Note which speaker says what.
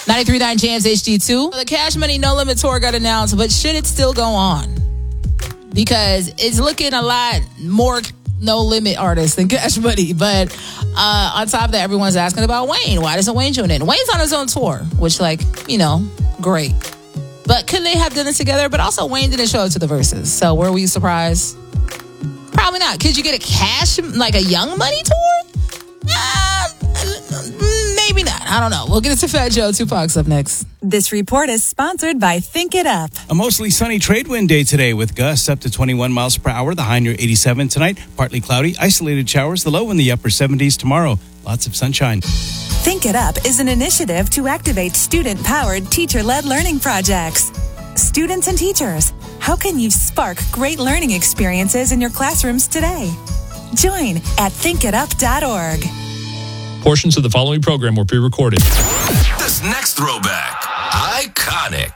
Speaker 1: 93.9 Jams HD2. The Cash Money No Limit Tour got announced, but should it still go on? Because it's looking a lot more no limit artists than Cash Money. But on top of that, everyone's asking about Wayne. Why doesn't Wayne join in? Wayne's on his own tour, which, great. But could they have done it together? But also, Wayne didn't show up to the verses. So were we surprised? Probably not. Could you get a Young Money tour? Maybe not. I don't know. We'll get into Fat Joe. Tupac's up next.
Speaker 2: This report is sponsored by Think It Up.
Speaker 3: A mostly sunny trade wind day today with gusts up to 21 miles per hour. The high near 87 tonight. Partly cloudy, isolated showers. The low in the upper 70s tomorrow. Lots of sunshine.
Speaker 2: Think It Up is an initiative to activate student-powered, teacher-led learning projects. Students and teachers, how can you spark great learning experiences in your classrooms today? Join at thinkitup.org.
Speaker 4: Portions of the following program were pre-recorded.
Speaker 5: This next throwback